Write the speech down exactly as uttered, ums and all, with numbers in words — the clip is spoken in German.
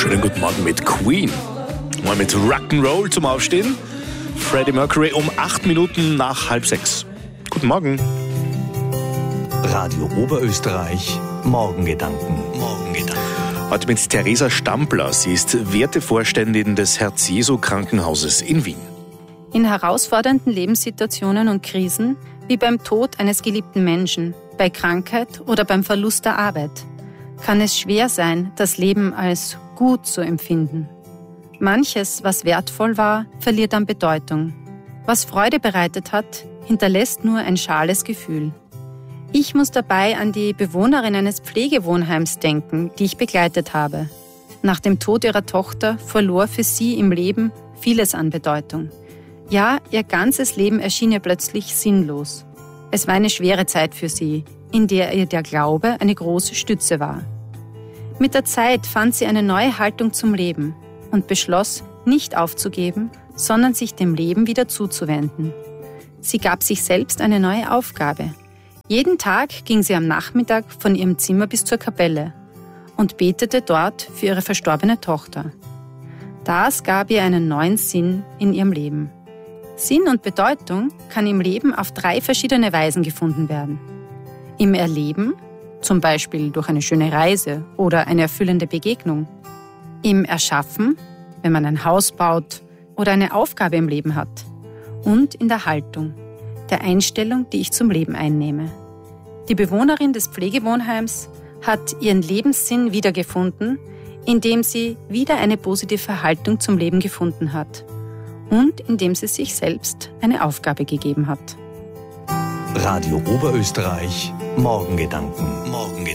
Schönen guten Morgen mit Queen. Mal mit Rock'n'Roll zum Aufstehen. Freddie Mercury um acht Minuten nach halb sechs. Guten Morgen. Radio Oberösterreich, Morgengedanken. Morgengedanken. Heute mit Theresa Stampler. Sie ist Wertevorständin des Herz-Jesu-Krankenhauses in Wien. In herausfordernden Lebenssituationen und Krisen, wie beim Tod eines geliebten Menschen, bei Krankheit oder beim Verlust der Arbeit, kann es schwer sein, das Leben als gut zu empfinden. Manches, was wertvoll war, verliert an Bedeutung. Was Freude bereitet hat, hinterlässt nur ein schales Gefühl. Ich muss dabei an die Bewohnerin eines Pflegewohnheims denken, die ich begleitet habe. Nach dem Tod ihrer Tochter verlor für sie im Leben vieles an Bedeutung. Ja, ihr ganzes Leben erschien ihr plötzlich sinnlos. Es war eine schwere Zeit für sie, in der ihr der Glaube eine große Stütze war. Mit der Zeit fand sie eine neue Haltung zum Leben und beschloss, nicht aufzugeben, sondern sich dem Leben wieder zuzuwenden. Sie gab sich selbst eine neue Aufgabe. Jeden Tag ging sie am Nachmittag von ihrem Zimmer bis zur Kapelle und betete dort für ihre verstorbene Tochter. Das gab ihr einen neuen Sinn in ihrem Leben. Sinn und Bedeutung kann im Leben auf drei verschiedene Weisen gefunden werden. Im Erleben, zum Beispiel durch eine schöne Reise oder eine erfüllende Begegnung. Im Erschaffen, wenn man ein Haus baut oder eine Aufgabe im Leben hat. Und in der Haltung, der Einstellung, die ich zum Leben einnehme. Die Bewohnerin des Pflegewohnheims hat ihren Lebenssinn wiedergefunden, indem sie wieder eine positive Haltung zum Leben gefunden hat und indem sie sich selbst eine Aufgabe gegeben hat. Radio Oberösterreich, Morgengedanken. Morgengedanken.